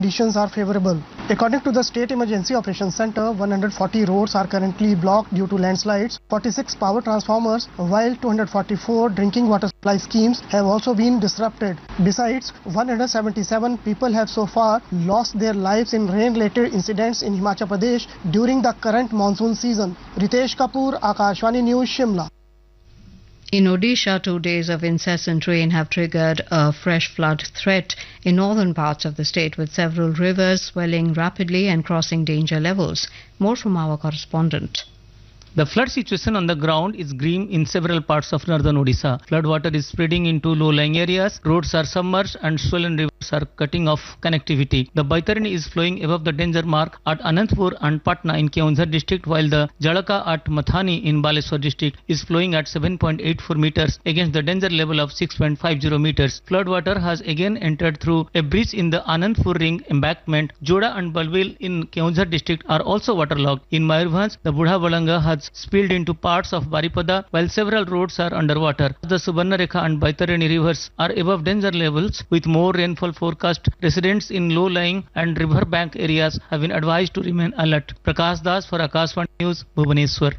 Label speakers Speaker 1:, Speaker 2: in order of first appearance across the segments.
Speaker 1: Conditions are favorable. According to the State Emergency Operations Center, 140 roads are currently blocked due to landslides, 46 power transformers, while 244 drinking water supply schemes have also been disrupted. Besides, 177 people have so far lost their lives in rain-related incidents in Himachal Pradesh during the current monsoon season. Ritesh Kapoor, Akashvani News, Shimla.
Speaker 2: In Odisha, 2 days of incessant rain have triggered a fresh flood threat in northern parts of the state, with several rivers swelling rapidly and crossing danger levels. More from our correspondent.
Speaker 3: The flood situation on the ground is grim in several parts of northern Odisha. Flood water is spreading into low-lying areas, roads are submerged and swollen rivers are cutting off connectivity. The Baitarini is flowing above the danger mark at Anantapur and Patna in Keonjhar district, while the Jalaka at Mathani in Baleswar district is flowing at 7.84 meters against the danger level of 6.50 meters. Flood water has again entered through a bridge in the Anantapur ring embankment. Joda and Balwil in Keonjhar district are also waterlogged. In Mayurbhanj, the Budha Balanga has spilled into parts of Baripada, while several roads are underwater. The Subarnarekha and Baitarini rivers are above danger levels. With more rainfall forecast, residents in low-lying and river bank areas have been advised to remain alert. Prakash Das for Akashvani News, Bhubaneswar.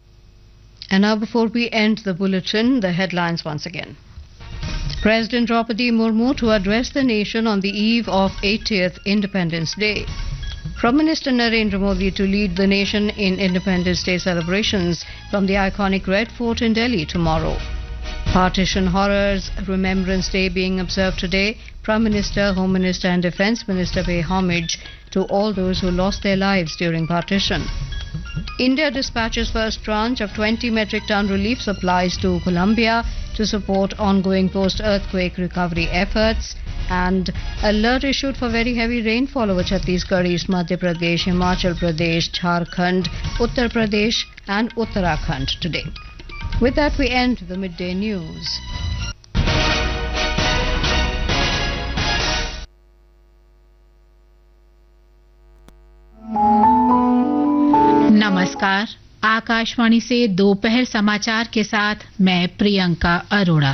Speaker 2: And now, before we end the bulletin, the headlines once again. President Draupadi Murmu to address the nation on the eve of 80th Independence Day. Prime Minister Narendra Modi to lead the nation in Independence Day celebrations from the iconic Red Fort in Delhi tomorrow. Partition Horrors Remembrance Day being observed today. Prime Minister, Home Minister and Defence Minister pay homage to all those who lost their lives during partition. India dispatches first tranche of 20 metric ton relief supplies to Colombia to support ongoing post-earthquake recovery efforts. And alert issued for very heavy rainfall over Chhattisgarh, East Madhya Pradesh, Himachal Pradesh, Jharkhand, Uttar Pradesh and Uttarakhand today. With that, we end the midday news.
Speaker 4: नमस्कार, आकाशवाणी से दोपहर समाचार के साथ मैं प्रियंका अरोड़ा।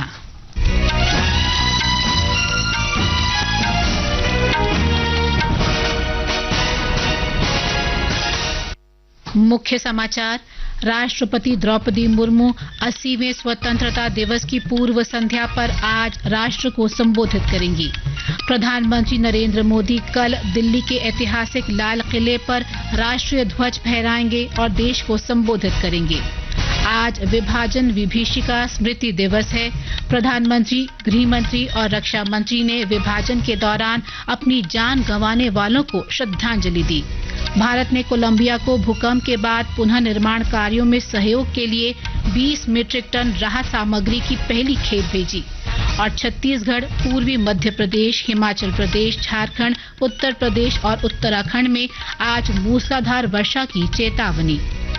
Speaker 4: मुख्य समाचार। राष्ट्रपति द्रौपदी मुर्मू 80वें स्वतंत्रता दिवस की पूर्व संध्या पर आज राष्ट्र को संबोधित करेंगी। प्रधानमंत्री नरेंद्र मोदी कल दिल्ली के ऐतिहासिक लाल किले पर राष्ट्रीय ध्वज फहराएंगे और देश को संबोधित करेंगे। आज विभाजन विभीषिका स्मृति दिवस है। प्रधानमंत्री, गृह मंत्री और रक्षा मंत्री ने विभाजन के दौरान अपनी जान गंवाने वालों को श्रद्धांजलि दी। भारत ने कोलंबिया को भूकंप के बाद पुनः निर्माण कार्यों में सहयोग के लिए 20 मीट्रिक टन राहत सामग्री की पहली खेप भेजी। और छत्तीसगढ़, पूर्वी मध्य प्रदेश, हिमाचल प्रदेश, झारखंड, उत्तर प्रदेश और उत्तराखंड में आज मूसलाधार वर्षा की चेतावनी।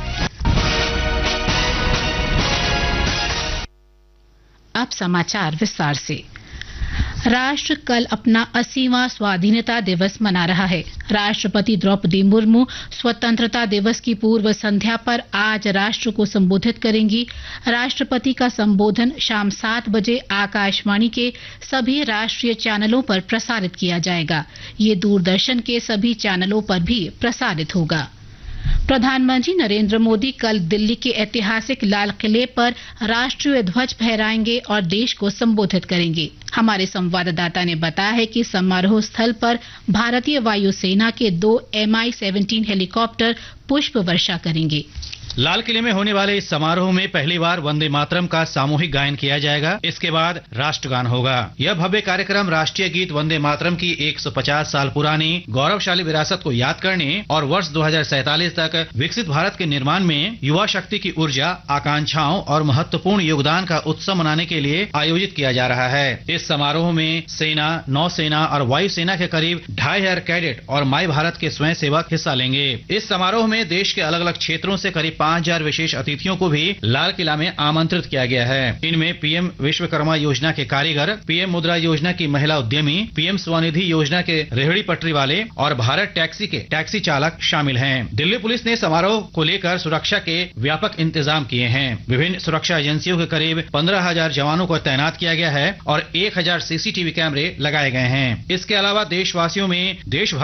Speaker 4: अब समाचार विस्तार से। राष्ट्र कल अपना 80वां स्वाधीनता दिवस मना रहा है। राष्ट्रपति द्रौपदी मुर्मू स्वतंत्रता दिवस की पूर्व संध्या पर आज राष्ट्र को संबोधित करेंगी। राष्ट्रपति का संबोधन शाम 7 बजे आकाशवाणी के सभी राष्ट्रीय चैनलों पर प्रसारित किया जाएगा। ये दूरदर्शन के सभी चैनलों पर भी प्रसारित होगा। प्रधानमंत्री नरेंद्र मोदी कल दिल्ली के ऐतिहासिक लाल किले पर राष्ट्रीय ध्वज फहराएंगे और देश को संबोधित करेंगे। हमारे संवाददाता ने बताया है कि समारोह स्थल पर भारतीय वायुसेना के 2 Mi-17 हेलीकॉप्टर पुष्प वर्षा करेंगे।
Speaker 5: लाल किले में होने वाले इस समारोह में पहली बार वंदे मातरम का सामूहिक गायन किया जाएगा। इसके बाद राष्ट्रगान होगा। यह भव्य कार्यक्रम राष्ट्रीय गीत वंदे मातरम की 150 साल पुरानी गौरवशाली विरासत को याद करने और वर्ष 2047 तक विकसित भारत के निर्माण में युवा शक्ति की ऊर्जा, आकांक्षाओं और महत्वपूर्ण योगदान का उत्सव मनाने के लिए आयोजित किया जा रहा है। इस समारोह में सेना, नौसेना और वायुसेना के करीब 2500 कैडेट और माई भारत के स्वयं सेवक हिस्सा लेंगे। इस समारोह में देश के अलग अलग क्षेत्रों से करीब 5000 विशेष अतिथियों को भी लाल किला में आमंत्रित किया गया है। इनमें पीएम विश्वकर्मा योजना के कारीगर, पीएम मुद्रा योजना की महिला उद्यमी, पीएम स्वनिधि योजना के रेहड़ी पटरी वाले और भारत टैक्सी के टैक्सी चालक शामिल हैं। दिल्ली पुलिस ने समारोह को लेकर सुरक्षा के व्यापक इंतजाम किए हैं। विभिन्न सुरक्षा एजेंसियों के करीब 15,000 जवानों को तैनात किया गया है और 1000 सीसीटीवी कैमरे लगाए गए हैं। इसके अलावा देशवासियों में देशभक्ति